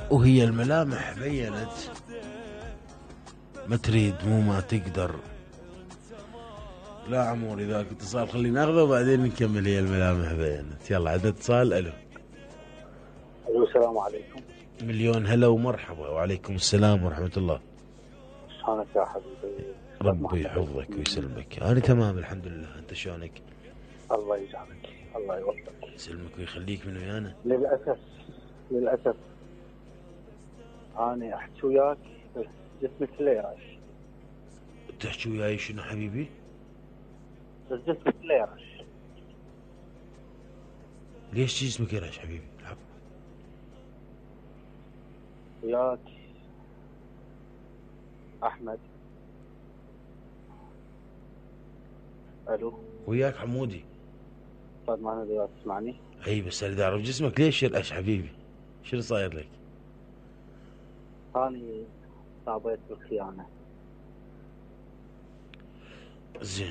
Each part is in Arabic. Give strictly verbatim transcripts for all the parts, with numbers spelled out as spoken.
وهي الملامح بينت. ما تريد مو ما تقدر. لا عموري ذاك اتصال خلينا ناخذه وبعدين نكمل. هي الملامح بينت. يلا عدد اتصال. الو. الو السلام عليكم. مليون هلا ومرحبا. وعليكم السلام ورحمة الله. شلونك يا حبيبي؟ ربي يحفظك ويسلمك. انا تمام الحمد لله. انت شلونك؟ الله يجعلك، الله يوفقك. يسلمك ويخليك من ويانا. للاسف للاسف انا احكي وياك جسمك كله يرعش. تحكي وياي شنو حبيبي؟ بس جسمك كله يرعش. ليش جسمك يرعش حبيبي؟ العب. وياك احمد. الو. وياك حمودي. استاذ مهند اذا تسمعني. اي بس اريد اعرف جسمك ليش يرعش حبيبي؟ شنو صاير لك؟ اني صابيت بالخيانه. زين.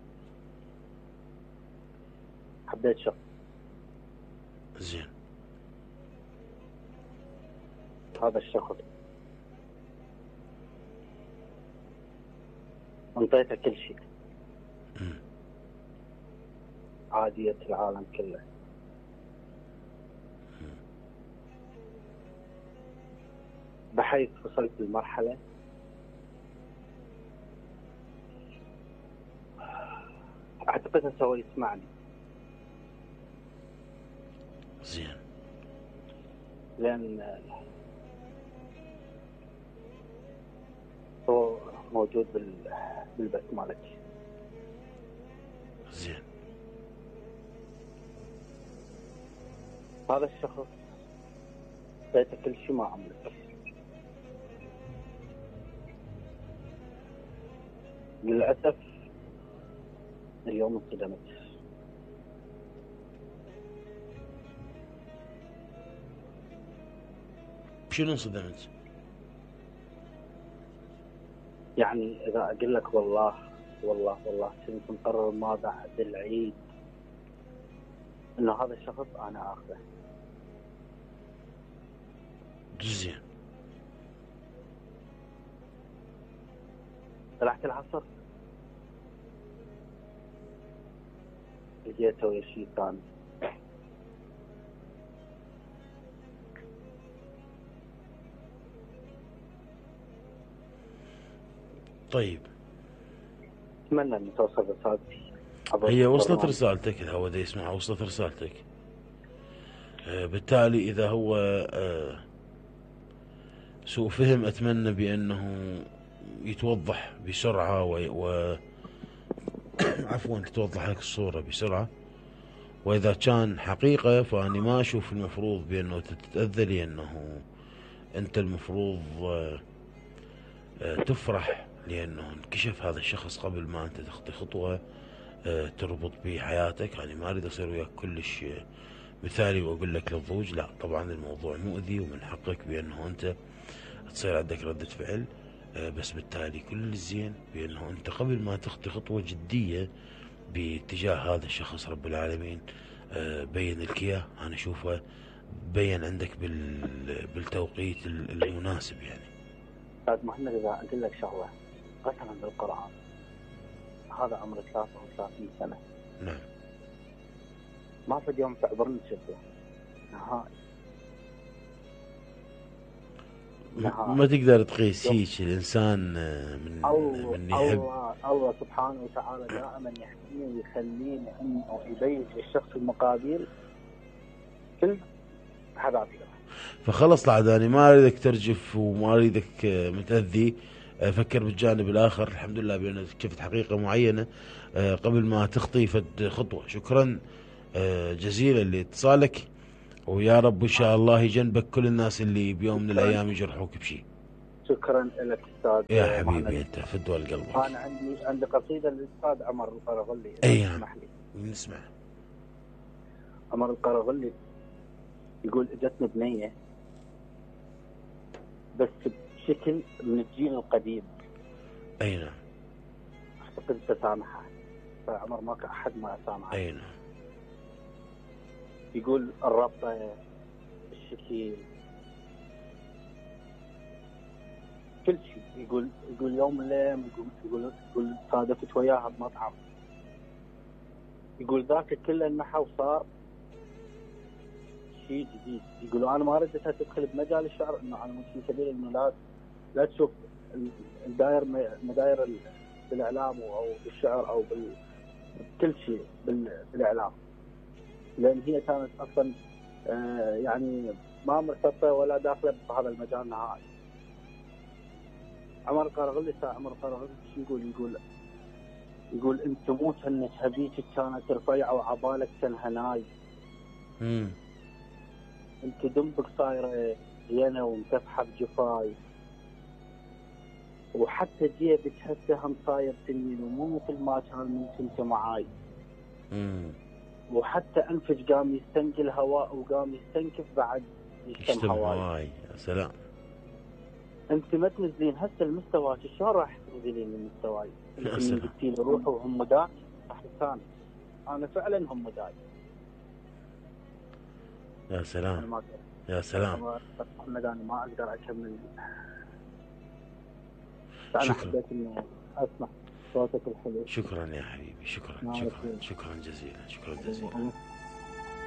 حبيت شخص. زين. هذا الشخص انطيته كل شيء. مم. عادية العالم كله. بحيث وصلت للمرحلة اعتقد انه هو يسمعني. زين. لان هو موجود بال بالبث مالك. زين. هذا الشخص اعطيته كل شيء ما املك. للاسف اليوم انصدمت. شنو انصدمت؟ يعني اذا اقول لك والله والله والله كنت مقرر ما بعد العيد انه هذا الشخص انا اخذه. زين. طلعت العصر لقيته ويا شيء ثاني. طيب اتمنى ان توصل رسالتي. هي وصلت رسالتك. الهوا دا يسمعها. وصلت رسالتك. آه بالتالي اذا هو آه سوء فهم اتمنى بانه يتوضح بسرعة و, و... عفوا تتوضح لك الصورة بسرعة. واذا كان حقيقة فاني ما اشوف المفروض بانه تتأذى لانه انت المفروض آه آه تفرح لانه انكشف هذا الشخص قبل ما انت تخطي خطوة آه تربط به حياتك. يعني ما اريد اصير وياك كلش مثالي واقول لك للضوج. لا طبعا الموضوع مؤذي ومن حقك بانه انت تصير عندك ردة فعل. آه بس بالتالي كل الزين بانه انت قبل ما تخطي خطوة جدية باتجاه هذا الشخص رب العالمين آه بين لك اياه. انا اشوفه بين عندك بال بالتوقيت المناسب. يعني استاذ مهند اذا اقول لك شغله قسما بالقران هذا عمره ثلاثة وثلاثين سنة. نعم. ما في يوم تعبرني شده نهائي. نهائي. ما تقدر تقيس هيك الانسان من الله من يحب. الله الله سبحانه وتعالى دائما يحميني ويخليني انه يبين للشخص المقابل كل حبابي. فخلص لا انا ما اريدك ترجف وما اريدك متاذي. فكر بالجانب الاخر. الحمد لله بانك شفت حقيقه معينه قبل ما تخطي فد خطوه. شكرا جزيلا لاتصالك. ويا رب ان شاء الله يجنبك كل الناس اللي بيوم من الايام يجرحوك بشيء. شكرا لك استاذ يا حبيبي انت فدوى قلبك. انا عندي عندي قصيده للاستاذ عمر القرغلي. اي اسمح لي. نسمع. عمر القرغلي يقول اجتني بنيه بس بشكل من الجيل القديم. اي نعم. اعتقد تسامحها. فعمر ما كان احد ما سامحه. اي نعم. يقول الربطه الشكيل كل شيء. يقول يقول يوم من الايام يقول يقول يقول صادفت وياها بمطعم، يقول ذاك كله انحى وصار شيء جديد. يقول انا ما ردتها تدخل بمجال الشعر، انه على في سبيل انه لا لا تشوف الداير مداير بالاعلام او بالشعر او بكل شيء بالاعلام، لان هي كانت اصلا آه يعني ما مرتبطه ولا داخله بهذا المجال نهائي. عمر القرغلي عمر القرغلي شو يقول؟ يقول يقول انت مو تنك هبيك كانت رفيعه وعبالك كان هناي. امم انت دمبك صايره زينه ومكفحه بجفاي، وحتى جيبك هسه هم صاير سنين ومو مثل ما كان من كنت معاي. امم وحتى انفج قام يستنقي الهواء وقام يستنكف بعد يشتم هواي. هواي. يا سلام. انت ما تنزلين هسه المستوى، شلون راح تنزلين من مستواي؟ انت يا من سلام. قلتي لي روحوا وهم داي احسان، انا فعلا هم داي. يا انا سلام. ما يا سلام. محمد انا ما اقدر اكمل. انا شكرا. حبيت اني اسمع صوتك الحلو. شكرا يا حبيبي، شكرا ما شكرا أعرف. شكرا جزيلا، شكرا جزيلا.